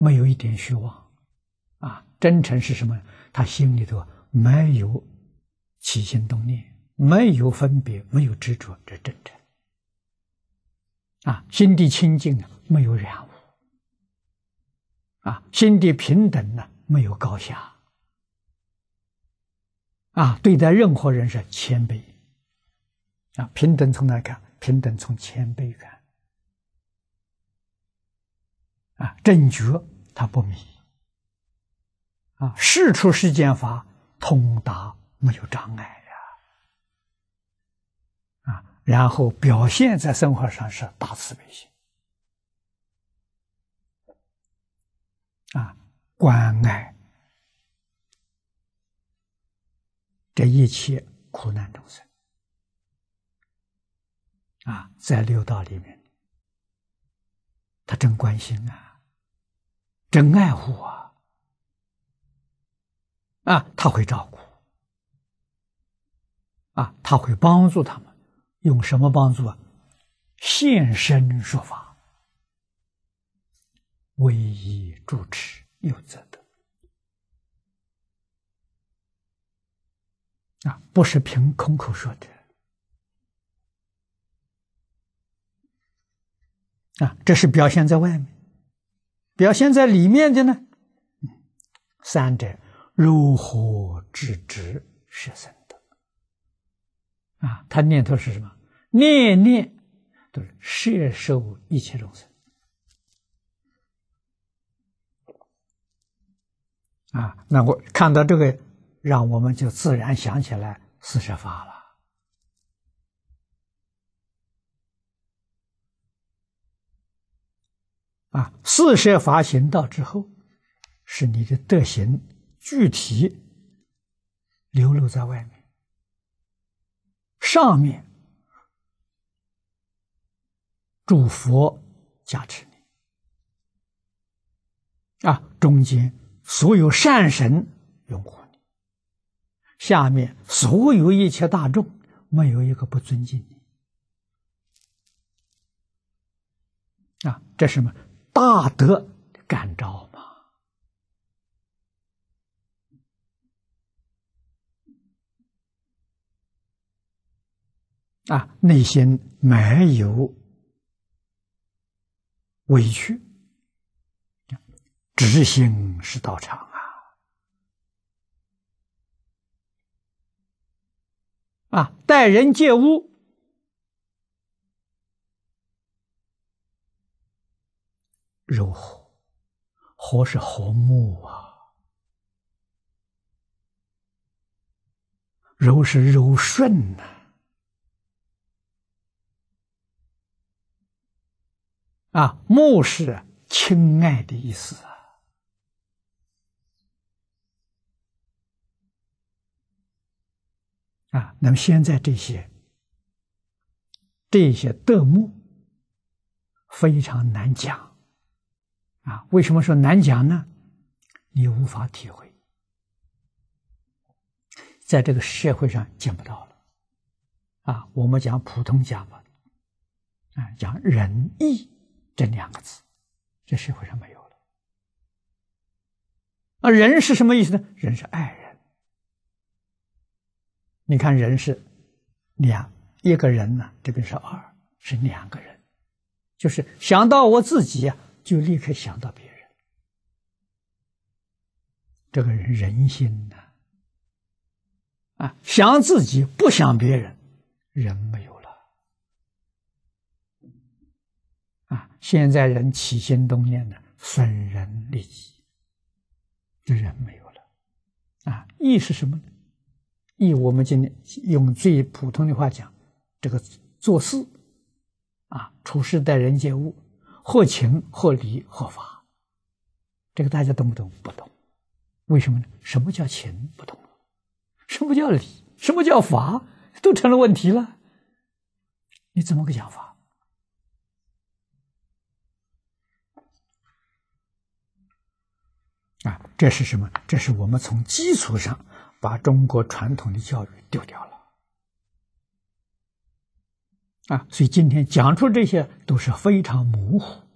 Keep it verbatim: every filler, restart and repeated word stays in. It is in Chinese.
没有一点虚妄啊。真诚是什么？他心里头没有起心动念，没有分别，没有执着，这真诚啊。心地清净呢，没有染污啊。心地平等呢，没有高下啊。对待任何人是谦卑啊。平等从哪看？平等从谦卑看啊。正觉他不迷啊，事出世间法通达，没有障碍呀啊。然后表现在生活上是大慈悲心啊，关爱这一切苦难众生啊，在六道里面，他真关心啊，真爱护啊。啊，他会照顾，啊，他会帮助他们，用什么帮助啊？现身说法，唯以主持，有则得。啊，不是凭空口说的。啊，这是表现在外面，表现在里面的呢？三者。如何知之是生得啊？他念头是什么？念念都是摄受一切众生啊。那我看到这个，让我们就自然想起来四摄法了啊。四摄法行道之后，是你的德行具体流露在外面，上面诸佛加持你啊，中间所有善神拥护你，下面所有一切大众没有一个不尊敬你啊，这是什么？大德的感召嘛。啊，内心没有委屈，直心是道场啊！啊，待人接物，柔和，和是和睦啊，柔是柔顺呐、啊。啊，慕是亲爱的意思啊！啊，那么现在这些这些德目非常难讲啊！为什么说难讲呢？你无法体会，在这个社会上见不到了啊！我们讲普通讲吧，啊，讲仁义。这两个字，这社会上没有了。啊，人是什么意思呢？人是爱人。你看，人是两一个人呢，这边是二，是两个人，就是想到我自己呀、啊，就立刻想到别人。这个人人心呐、啊，啊，想自己不想别人，人没有了。啊，现在人起心动念呢，损人利己，这人没有了。啊，义是什么呢？义，我们今天用最普通的话讲，这个做事啊，处事待人接物，合情合理合法，这个大家懂不懂？不懂。为什么呢？什么叫情？不懂。什么叫理？什么叫法？都成了问题了。你怎么个讲法？啊，这是什么？这是我们从基础上把中国传统的教育丢掉了。啊，所以今天讲出这些都是非常模糊。